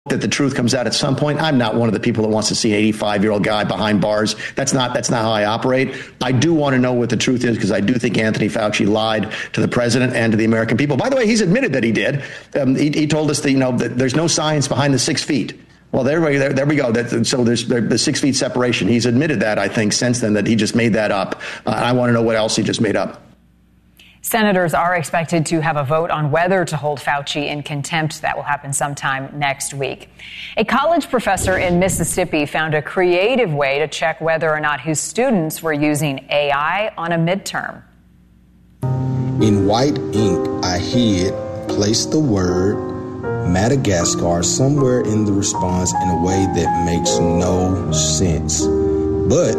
that the truth comes out at some point. I'm not one of the people that wants to see an 85-year-old guy behind bars. That's not how I operate. I do want to know what the truth is, because I do think Anthony Fauci lied to the president and to the American people. By the way, he's admitted that he did. He told us that, that there's no science behind the 6 feet. Well, there we go. So there's the 6 feet separation. He's admitted that, I think, since then, that he just made that up. I want to know what else he just made up. Senators are expected to have a vote on whether to hold Fauci in contempt. That will happen sometime next week. A college professor in Mississippi found a creative way to check whether or not his students were using AI on a midterm. In white ink, I placed the word Madagascar somewhere in the response in a way that makes no sense. But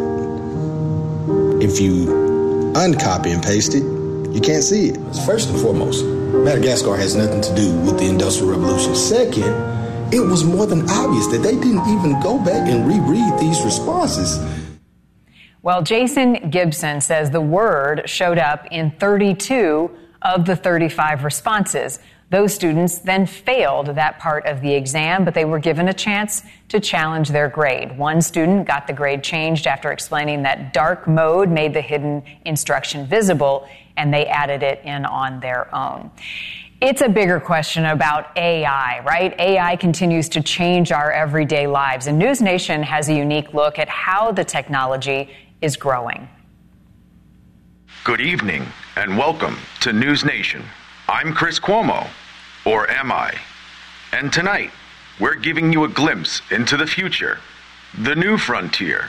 if you uncopy and paste it, you can't see it. First and foremost, Madagascar has nothing to do with the Industrial Revolution. Second, it was more than obvious that they didn't even go back and reread these responses. Well, Jason Gibson says the word showed up in 32 of the 35 responses. Those students then failed that part of the exam, but they were given a chance to challenge their grade. One student got the grade changed after explaining that dark mode made the hidden instruction visible, and they added it in on their own. It's a bigger question about AI, right? AI continues to change our everyday lives, and News Nation has a unique look at how the technology is growing. Good evening, and welcome to News Nation. I'm Chris Cuomo, or am I? And tonight, we're giving you a glimpse into the future, the new frontier,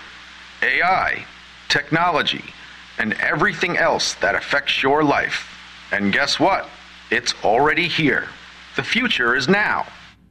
AI, technology, and everything else that affects your life. And guess what? It's already here. The future is now.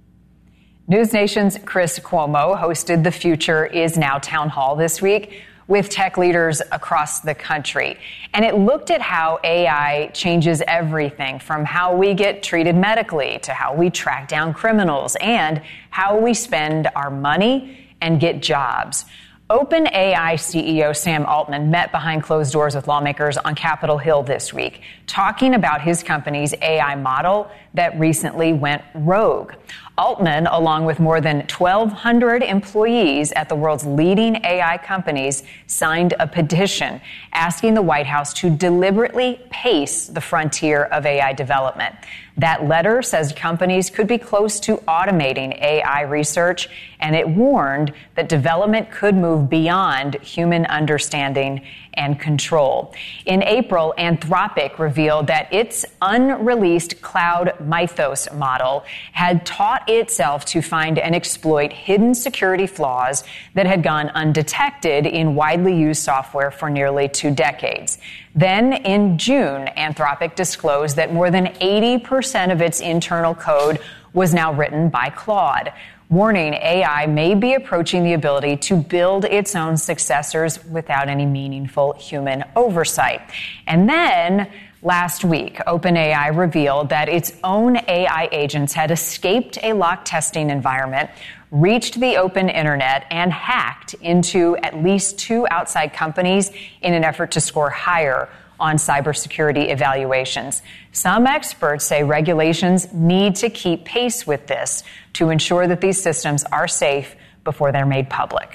News Nation's Chris Cuomo hosted the Future Is Now town hall this week with tech leaders across the country. And it looked at how AI changes everything from how we get treated medically to how we track down criminals and how we spend our money and get jobs. OpenAI CEO Sam Altman met behind closed doors with lawmakers on Capitol Hill this week, talking about his company's AI model that recently went rogue. Altman, along with more than 1,200 employees at the world's leading AI companies, signed a petition asking the White House to deliberately pace the frontier of AI development. That letter says companies could be close to automating AI research, and it warned that development could move beyond human understanding and control. In April, Anthropic revealed that its unreleased Cloud Mythos model had taught itself to find and exploit hidden security flaws that had gone undetected in widely used software for nearly 2 decades. Then, in June, Anthropic disclosed that more than 80% of its internal code was now written by Claude, warning AI may be approaching the ability to build its own successors without any meaningful human oversight. And then, last week, OpenAI revealed that its own AI agents had escaped a locked testing environment, reached the open internet, and hacked into at least 2 outside companies in an effort to score higher on cybersecurity evaluations. Some experts say regulations need to keep pace with this to ensure that these systems are safe before they're made public.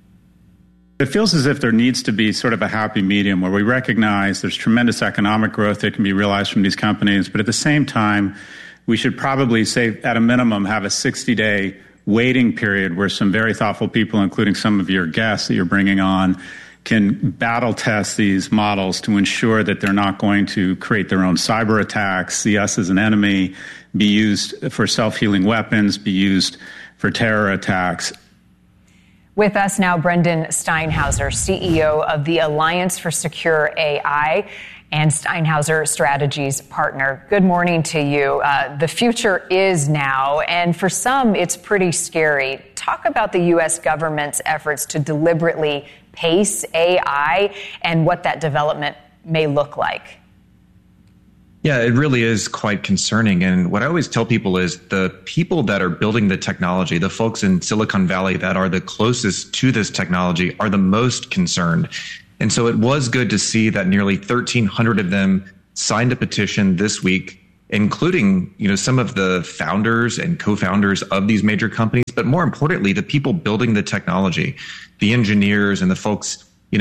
It feels as if there needs to be sort of a happy medium where we recognize there's tremendous economic growth that can be realized from these companies, but at the same time, we should probably say, at a minimum, have a 60-day waiting period where some very thoughtful people, including some of your guests that you're bringing on, can battle test these models to ensure that they're not going to create their own cyber attacks, see us as an enemy, be used for self-healing weapons, be used for terror attacks. With us now, Brendan Steinhauser, CEO of the Alliance for Secure AI and Steinhauser Strategies partner. Good morning to you. The future is now, and for some, it's pretty scary. Talk about the U.S. government's efforts to deliberately pace AI and what that development may look like. Yeah, it really is quite concerning. And what I always tell people is the people that are building the technology, the folks in Silicon Valley that are the closest to this technology, are the most concerned. And so it was good to see that nearly 1,300 of them signed a petition this week including, some of the founders and co-founders of these major companies, but more importantly, the people building the technology, the engineers and the folks,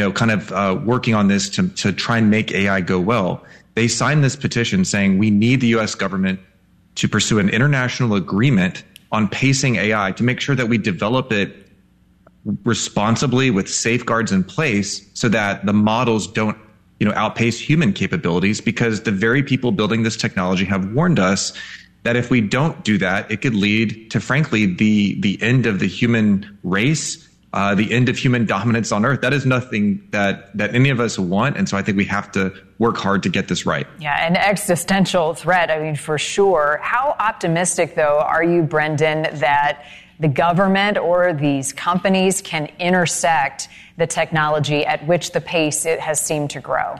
working on this to try and make AI go well. They signed this petition saying we need the U.S. government to pursue an international agreement on pacing AI to make sure that we develop it responsibly with safeguards in place so that the models don't outpace human capabilities, because the very people building this technology have warned us that if we don't do that, it could lead to, frankly, the end of the human race, the end of human dominance on Earth. That is nothing that any of us want. And so I think we have to work hard to get this right. Yeah, an existential threat, for sure. How optimistic, though, are you, Brendan, that the government or these companies can intersect the technology at which the pace it has seemed to grow?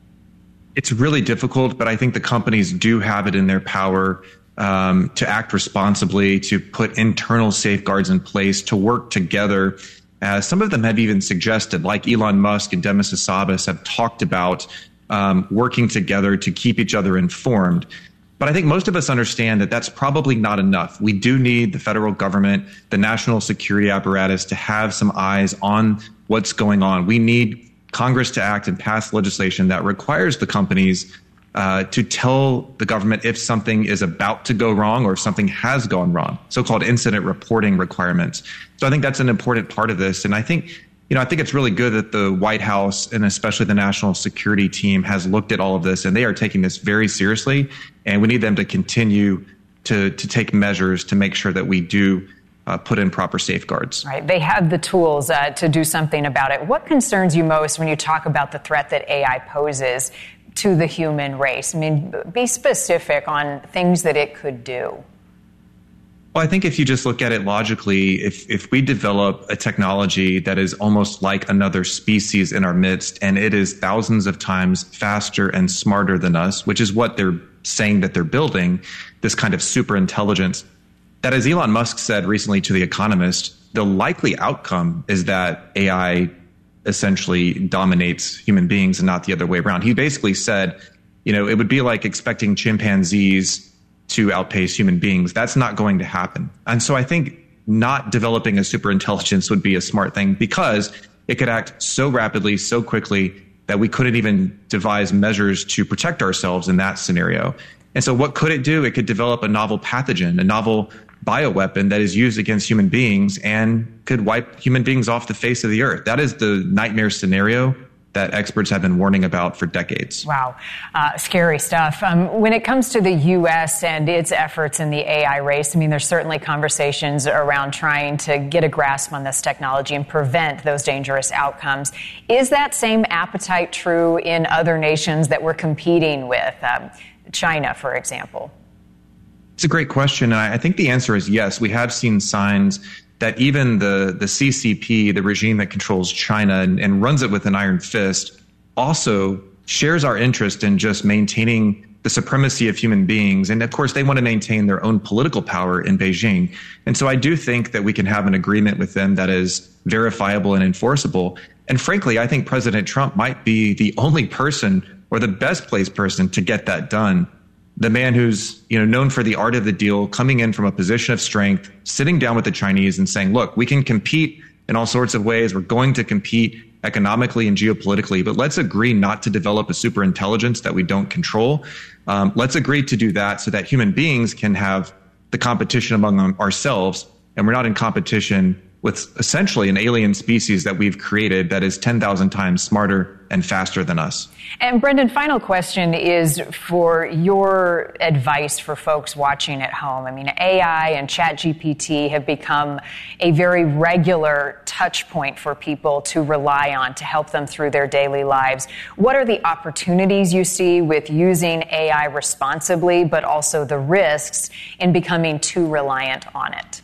It's really difficult, but I think the companies do have it in their power to act responsibly, to put internal safeguards in place, to work together. Some of them have even suggested, like Elon Musk and Demis Hassabis have talked about working together to keep each other informed. But I think most of us understand that that's probably not enough. We do need the federal government, the national security apparatus to have some eyes on what's going on. We need Congress to act and pass legislation that requires the companies to tell the government if something is about to go wrong or if something has gone wrong, so-called incident reporting requirements. So I think that's an important part of this. And I think it's really good that the White House and especially the national security team has looked at all of this, and they are taking this very seriously. And we need them to continue to take measures to make sure that we do put in proper safeguards. Right. They have the tools to do something about it. What concerns you most when you talk about the threat that AI poses to the human race? Be specific on things that it could do. Well, I think if you just look at it logically, if we develop a technology that is almost like another species in our midst, and it is thousands of times faster and smarter than us, which is what they're saying that they're building, this kind of super intelligence, that, as Elon Musk said recently to The Economist, the likely outcome is that AI essentially dominates human beings and not the other way around. He basically said, it would be like expecting chimpanzees to outpace human beings. That's not going to happen. And so I think not developing a super intelligence would be a smart thing, because it could act so rapidly, so quickly, that we couldn't even devise measures to protect ourselves in that scenario. And so what could it do? It could develop a novel pathogen, a novel bioweapon that is used against human beings and could wipe human beings off the face of the earth. That is the nightmare scenario that experts have been warning about for decades. Wow. Scary stuff. When it comes to the U.S. and its efforts in the AI race, there's certainly conversations around trying to get a grasp on this technology and prevent those dangerous outcomes. Is that same appetite true in other nations that we're competing with? China, for example? It's a great question. I think the answer is yes. We have seen signs that even the CCP, the regime that controls China and runs it with an iron fist, also shares our interest in just maintaining the supremacy of human beings. And of course, they want to maintain their own political power in Beijing. And so I do think that we can have an agreement with them that is verifiable and enforceable. And frankly, I think President Trump might be the only person or the best placed person to get that done. The man who's known for the art of the deal, coming in from a position of strength, sitting down with the Chinese and saying, look, we can compete in all sorts of ways. We're going to compete economically and geopolitically, but let's agree not to develop a super intelligence that we don't control. Let's agree to do that so that human beings can have the competition among ourselves, and we're not in competition with essentially an alien species that we've created that is 10,000 times smarter and faster than us. And Brendan, final question is for your advice for folks watching at home. AI and ChatGPT have become a very regular touch point for people to rely on to help them through their daily lives. What are the opportunities you see with using AI responsibly, but also the risks in becoming too reliant on it?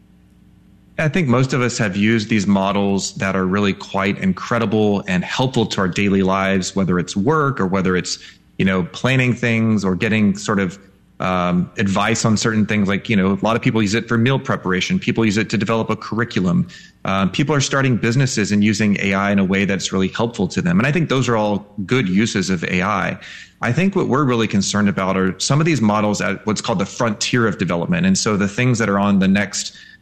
I think most of us have used these models that are really quite incredible and helpful to our daily lives, whether it's work or whether it's, planning things or getting sort of advice on certain things. Like, a lot of people use it for meal preparation. People use it to develop a curriculum. People are starting businesses and using AI in a way that's really helpful to them. And I think those are all good uses of AI. I think what we're really concerned about are some of these models at what's called the frontier of development. And so the things that are on the next